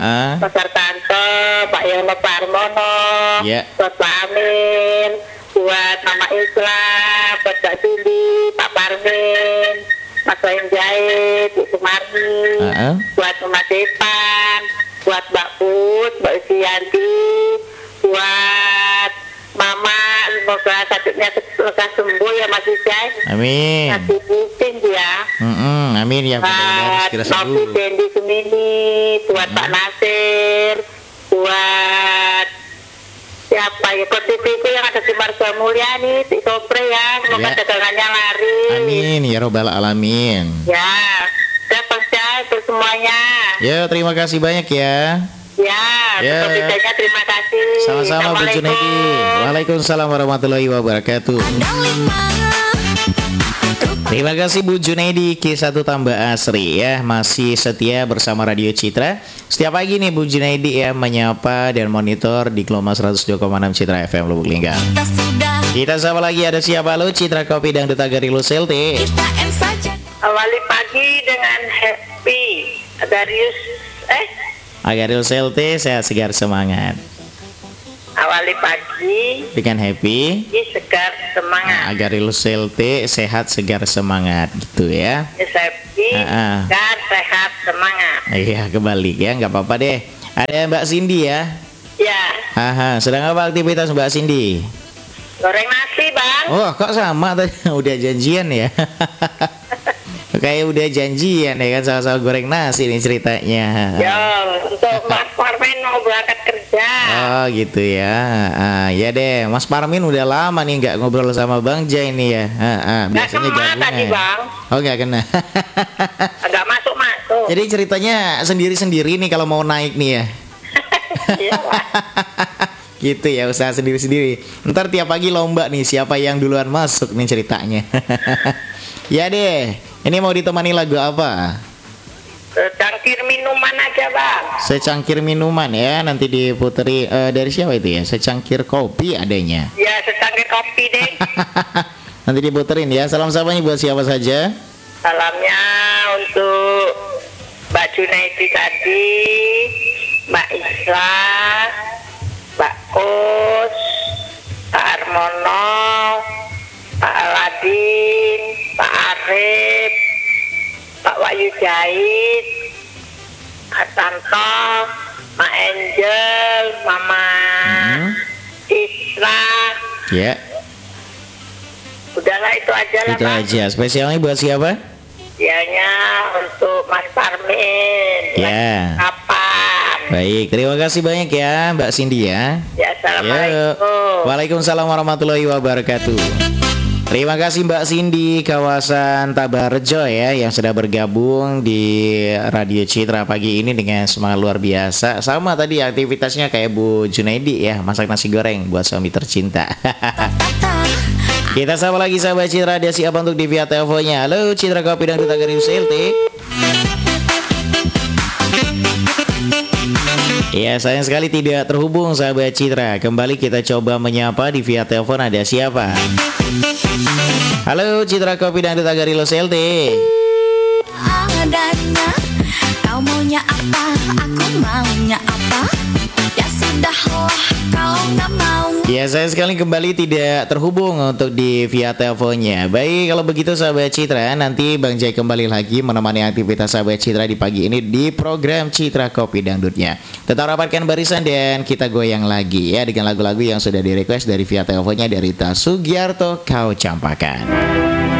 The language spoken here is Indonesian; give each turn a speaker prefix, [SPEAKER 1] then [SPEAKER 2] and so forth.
[SPEAKER 1] Pasar Tanto, Pak Yono Parmono,
[SPEAKER 2] Ya.
[SPEAKER 1] buat Pak Amin, buat Mama Islam, buat Mbak Cindy, Pak Parmin, Mas Wayang Jahit, Bu Sumarni, buat Mama Depan, buat Mbak Put, Mbak Usianti, buat Mama, semoga sakitnya lekas sembuh ya Mas Isai.
[SPEAKER 2] Amin.
[SPEAKER 1] Kasih pusing dia.
[SPEAKER 2] Amin ya.
[SPEAKER 1] Buat
[SPEAKER 2] Segera
[SPEAKER 1] Novi
[SPEAKER 2] sembuh.
[SPEAKER 1] Dendi Sumini, buat Pak Nasir, buat siapa ya, kontribusi yang ada di Marga Mulyani, di Sopre ya, semoga
[SPEAKER 2] Ya.
[SPEAKER 1] dagangannya laris.
[SPEAKER 2] Amin ya robbal alamin.
[SPEAKER 1] Ya, udah percaya untuk semuanya.
[SPEAKER 2] Ya, terima kasih banyak ya.
[SPEAKER 1] Ya, sebisanya terima kasih.
[SPEAKER 2] Sama-sama Bu
[SPEAKER 1] Assalamualaikum.
[SPEAKER 2] Junaidi. Waalaikumsalam warahmatullahi wabarakatuh. Terima kasih Bu Junaidi Q1 tambah Asri ya, masih setia bersama Radio Citra. Setiap pagi nih Bu Junaidi ya menyapa dan monitor di gelombang 102,6 Citra FM Lubuk Linggau. Kita sama lagi, ada siapa lo? Citra Kopi dan Duta Garilu Selte.
[SPEAKER 1] Awali pagi dengan happy. Darius,
[SPEAKER 2] Garilu Selte, sehat segar semangat.
[SPEAKER 1] awali pagi
[SPEAKER 2] Dengan happy.
[SPEAKER 1] segar semangat.
[SPEAKER 2] Garilu Selte, sehat segar semangat gitu ya.
[SPEAKER 1] Happy, segar sehat semangat.
[SPEAKER 2] Iya, kebalik ya, nggak apa-apa deh. Ada Mbak Cindy ya.
[SPEAKER 1] Ya,
[SPEAKER 2] Sedang apa aktivitas Mbak Cindy?
[SPEAKER 1] goreng nasi bang.
[SPEAKER 2] Oh, kok sama tadi? Udah janjian ya? Kayak udah janjian ya kan, sama-sama goreng nasi nih ceritanya.
[SPEAKER 1] Ya, untuk Mas Parmen mau berangkat kerja.
[SPEAKER 2] Oh gitu ya. Ya deh, Mas Parmin udah lama nih nggak ngobrol sama Bang Jai ini ya.
[SPEAKER 1] Nggak
[SPEAKER 2] Biasanya
[SPEAKER 1] kena
[SPEAKER 2] gabungan.
[SPEAKER 1] tadi bang.
[SPEAKER 2] Oh nggak kena.
[SPEAKER 1] Agak masuk.
[SPEAKER 2] Jadi ceritanya sendiri-sendiri nih kalau mau naik nih ya.
[SPEAKER 1] Iya Pak.
[SPEAKER 2] Gitu ya, usaha sendiri-sendiri. Ntar tiap pagi lomba nih siapa yang duluan masuk nih ceritanya. Ya deh, ini mau ditemani lagu apa?
[SPEAKER 1] Cangkir minuman aja bang.
[SPEAKER 2] Secangkir minuman ya, nanti diputeri dari siapa itu ya? Secangkir kopi adanya.
[SPEAKER 1] Ya, secangkir kopi deh.
[SPEAKER 2] Nanti diputerin ya. Salam sapanya buat siapa saja?
[SPEAKER 1] Salamnya untuk Mbak Junaidi tadi, Mbak Isla, Mbak Kus, Pak Armono, Pak Aladin, Pak Arif, Pak Wahyu Jahit, Pak Tanto, Mak Angel, Mama Isla.
[SPEAKER 2] Ya,
[SPEAKER 1] Udahlah itu aja lah
[SPEAKER 2] itu
[SPEAKER 1] Bang.
[SPEAKER 2] aja. Spesialnya buat siapa?
[SPEAKER 1] Dianya untuk Mas Parmin.
[SPEAKER 2] Ya.
[SPEAKER 1] Kapan?
[SPEAKER 2] Baik, terima kasih banyak ya Mbak Cindy ya.
[SPEAKER 1] Ya, assalamualaikum.
[SPEAKER 2] Waalaikumsalam warahmatullahi wabarakatuh. Terima kasih Mbak Cindy kawasan Tabarjo ya yang sudah bergabung di Radio Citra pagi ini dengan semangat luar biasa. Sama tadi aktivitasnya kayak Bu Junaidi ya, masak nasi goreng buat suami tercinta. Kita sama lagi sahabat Citra, dia siap untuk di via teleponnya. Halo Citra Kopi dan Duta Garilu Selte. Ya, sayang sekali tidak terhubung sahabat Citra. Kembali kita coba menyapa di via telepon, ada siapa? Halo Citra Kopi dan Duta Garilu Selte.
[SPEAKER 3] Adanya, kau maunya apa, aku maunya apa. Ya sudahlah, kau nggak mau.
[SPEAKER 2] Ya, saya sekali kembali tidak terhubung untuk di via teleponnya. Baik, kalau begitu sahabat Citra, nanti Bang Jai kembali lagi menemani aktivitas sahabat Citra di pagi ini di program Citra Kopi Dangdutnya. Tetap rapatkan barisan dan kita goyang lagi ya dengan lagu-lagu yang sudah di request dari via teleponnya dari Rita Sugiarto, Kau Campakan.